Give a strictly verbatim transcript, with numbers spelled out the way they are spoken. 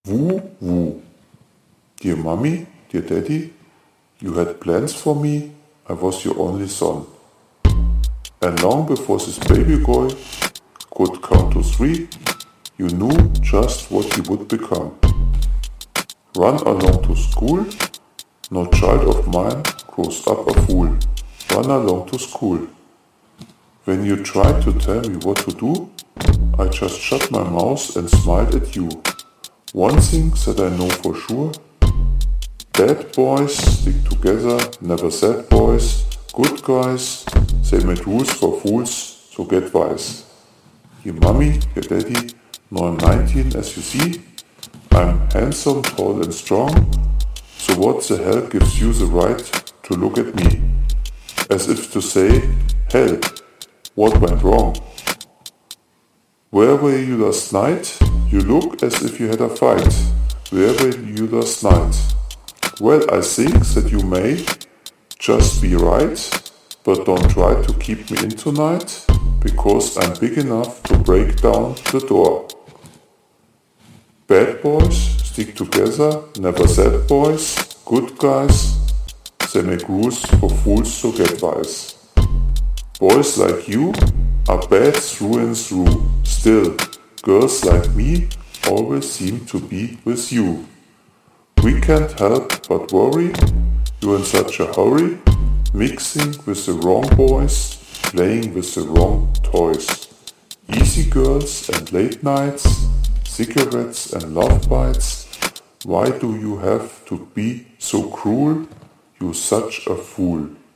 Woo woo. Dear mommy, dear daddy, you had plans for me, I was your only son. And long before this baby boy could count to three, you knew just what he would become. Run along to school, no child of mine grows up a fool. Run along to school. When you tried to tell me what to do, I just shut my mouth and smiled at you. One thing that I know for sure, bad boys stick together, never sad boys, good guys, they made rules for fools, so get wise. Your mommy, your daddy, now I'm nineteen as you see, I'm handsome, tall and strong, so what the hell gives you the right to look at me? As if to say, hell, what went wrong? Where were you last night? You look as if you had a fight. Where were you last night? Well, I think that you may just be right, but don't try to keep me in tonight, because I'm big enough to break down the door. Bad boys stick together, never sad boys, good guys, they make rules for fools, so get wise. Boys like you are bad through and through. Still, girls like me always seem to be with you. We can't help but worry, you're in such a hurry, mixing with the wrong boys, playing with the wrong toys. Easy girls and late nights, cigarettes and love bites. Why do you have to be so cruel? You're such a fool.